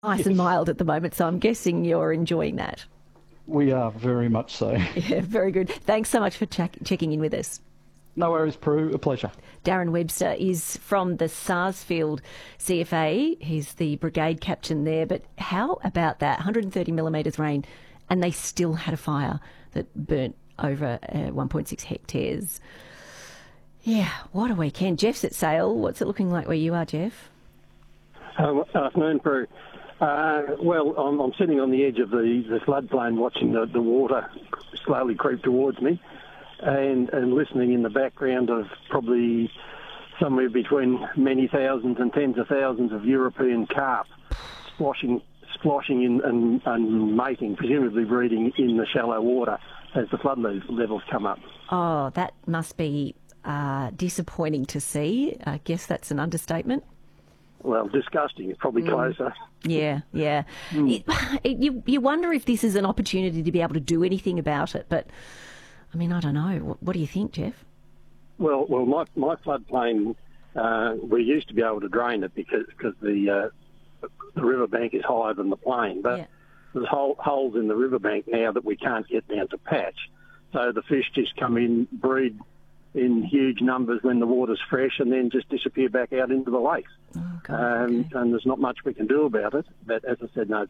Nice and mild at the moment, so I'm guessing you're enjoying that. We are, very much so. Yeah, very good. Thanks so much for checking in with us. No worries, Prue. A pleasure. Darren Webster is from the Sarsfield CFA. He's the brigade captain there. But how about that? 130 millimetres rain, and they still had a fire that burnt over 1.6 hectares. Yeah, what a weekend. Jeff's at Sale. What's it looking like where you are, Jeff? Afternoon, Prue. Well, I'm sitting on the edge of the floodplain watching the water slowly creep towards me and listening in the background of probably somewhere between many thousands and tens of thousands of European carp splashing in and mating, presumably breeding in the shallow water as the flood levels come up. Oh, that must be disappointing to see. I guess that's an understatement. Well, disgusting. It's probably closer. Yeah. You wonder if this is an opportunity to be able to do anything about it. But, I mean, I don't know. What do you think, Jeff? Well, my floodplain, we used to be able to drain it because the riverbank is higher than the plain. But there's holes in the riverbank now that we can't get down to patch. So the fish just come in, breed in huge numbers when the water's fresh, and then just disappear back out into the lakes. Oh, God, okay. And there's not much we can do about it. But as I said, no,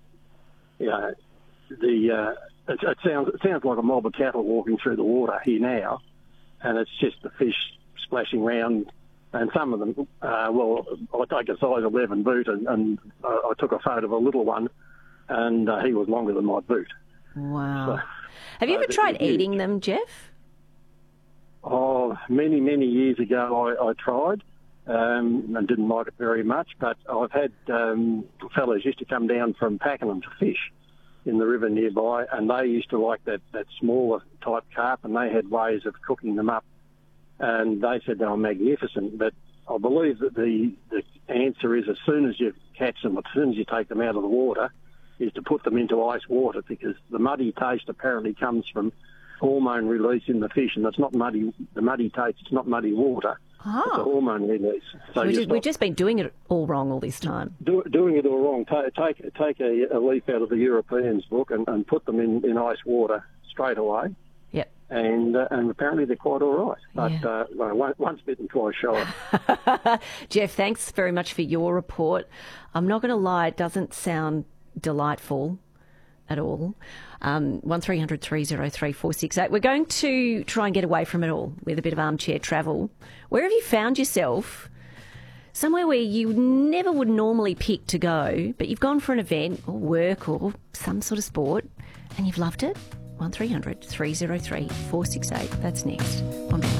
it sounds like a mob of cattle walking through the water here now, and it's just the fish splashing around. And some of them, I take a size 11 boot, and I took a photo of a little one, and he was longer than my boot. Wow. So, have you ever tried eating them, Jeff? Oh, many years ago I tried and didn't like it very much, but I've had fellows used to come down from Pakenham to fish in the river nearby, and they used to like that smaller type carp, and they had ways of cooking them up, and they said they were magnificent. But I believe that the answer is, as soon as you catch them, as soon as you take them out of the water, is to put them into ice water, because the muddy taste apparently comes from hormone release in the fish, and it's not muddy. The muddy taste, it's not muddy water. Oh. It's a hormone release. So we've just been doing it all wrong all this time. Doing it all wrong. Take a leaf out of the Europeans' book and put them in ice water straight away. Yep. And apparently they're quite all right. But once bitten, twice shy. Jeff, thanks very much for your report. I'm not going to lie, it doesn't sound delightful at all. 1300 303 468. We're going to try and get away from it all with a bit of armchair travel. Where have you found yourself? Somewhere where you never would normally pick to go, but you've gone for an event or work or some sort of sport and you've loved it? 1300 303 468. That's next on